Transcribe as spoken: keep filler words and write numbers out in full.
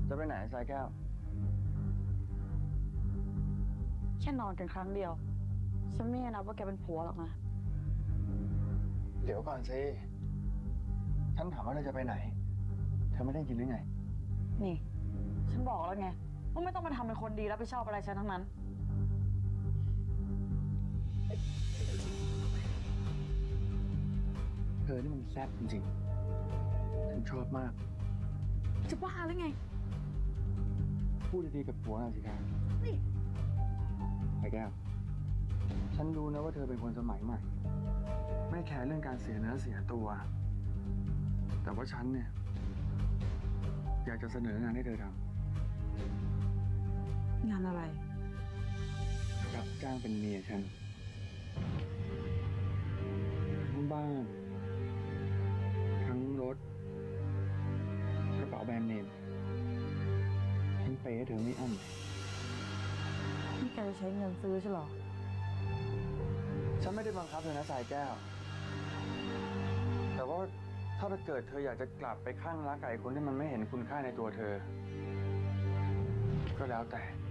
จะไปไหนสายแก้วแค่นอนกันครั้งเดียวฉันไม่นับว่าแกเป็นผัวหรอกนะเดี๋ยวก่อนสิฉันถามว่าเธอจะไปไหนเธอไม่ได้ยินหรือไงนี่ฉันบอกแล้วไงว่าไม่ต้องมาทำเป็นคนดีรับผิดชอบอะไรฉันทั้งนั้นเธอนี่มันแซ่บจริงๆฉันชอบมากจะบ้าหรือไงพูดดีๆกับผัวหน่อยสิครับนี่ไอ้แก้วฉันรู้นะว่าเธอเป็นคนสมัยใหม่ไม่แคร์เรื่องการเสียเนื้อเสียตัวแต่ว่าฉันเนี่ยอยากจะเสนองานให้เธอทำงานอะไรรับจ้างเป็นเมียฉันทั้งบ้านทั้งรถกระเป๋าแบรนด์เนมฉันเปย์ให้เธอไม่อั้นนี่แกจะใช้เงินซื้อใช่หรอฉันไม่ได้บังคับเธอนะสายแก้วแต่ว่าถ้าเกิดเธออยากจะกลับไปข้างรักไก่คนที่มันไม่เห็นคุณค่าในตัวเธอก็แล้วแต่